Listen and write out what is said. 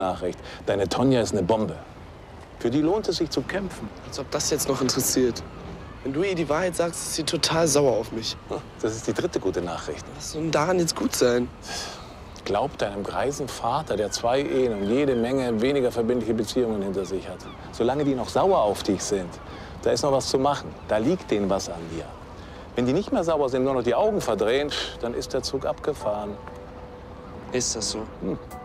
Nachricht. Deine Tonja ist eine Bombe. Für die lohnt es sich zu kämpfen. Als ob das jetzt noch interessiert. Wenn du ihr die Wahrheit sagst, ist sie total sauer auf mich. Das ist die dritte gute Nachricht. Was soll denn daran jetzt gut sein? Glaub deinem greisen Vater, der 2 Ehen und jede Menge weniger verbindliche Beziehungen hinter sich hat. Solange die noch sauer auf dich sind, da ist noch was zu machen. Da liegt denen was an dir. Wenn die nicht mehr sauer sind, nur noch die Augen verdrehen, dann ist der Zug abgefahren. Ist das so?